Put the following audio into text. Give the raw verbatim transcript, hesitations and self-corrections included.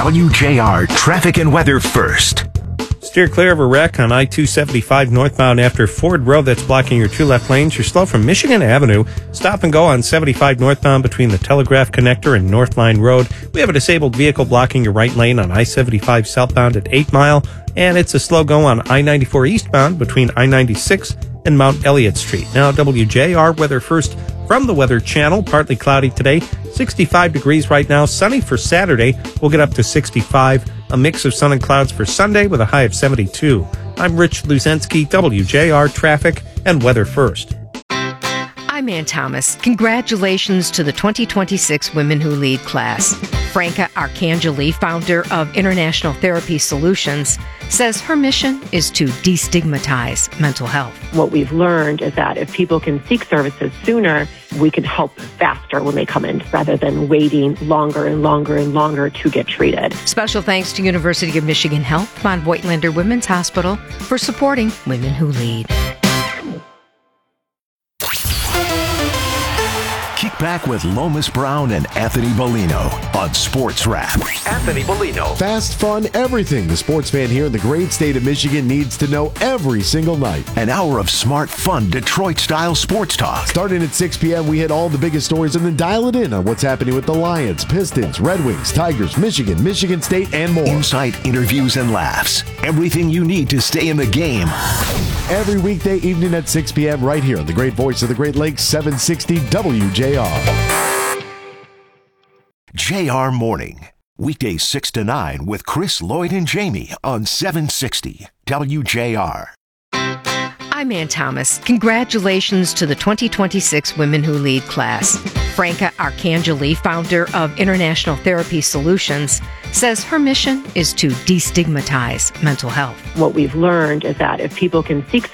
W J R traffic and weather first. Steer clear of a wreck on I two seventy-five northbound after Ford Road that's blocking your two left lanes. You're slow from Michigan Avenue. Stop and go on seventy-five northbound between the Telegraph Connector and North Line Road. We have a disabled vehicle blocking your right lane on I seventy-five southbound at eight Mile. And it's a slow go on I ninety-four eastbound between I ninety-six and Mount Elliott Street. Now W J R weather first from the Weather Channel. Partly cloudy today. sixty-five degrees right now. Sunny for Saturday. We'll get up to sixty-five. A mix of sun and clouds for Sunday with a high of seventy-two. I'm Rich Luzensky, W J R Traffic and Weather First. I'm Ann Thomas. Congratulations to the twenty twenty-six Women Who Lead class. Franca Arcangeli, founder of International Therapy Solutions, says her mission is to destigmatize mental health. What we've learned is that if people can seek services sooner, we can help faster when they come in rather than waiting longer and longer and longer to get treated. Special thanks to University of Michigan Health, von Voigtlander Women's Hospital, for supporting Women Who Lead. Kick back with Lomas Brown and Anthony Bellino on Sports Wrap. Anthony Bellino. Fast, fun, everything the sports fan here in the great state of Michigan needs to know every single night. An hour of smart, fun, Detroit-style sports talk. Starting at six p.m., we hit all the biggest stories and then dial it in on what's happening with the Lions, Pistons, Red Wings, Tigers, Michigan, Michigan State, and more. Insight, interviews, and laughs. Everything you need to stay in the game. Every weekday evening at six p.m. right here on the great voice of the Great Lakes, seven sixty W J R. J R Morning. Weekdays six to nine with Chris, Lloyd, and Jamie on seven sixty W J R. I'm Ann Thomas. Congratulations to the twenty twenty-six Women Who Lead class. Franca Arcangeli, founder of International Therapy Solutions, says her mission is to destigmatize mental health. What we've learned is that if people can seek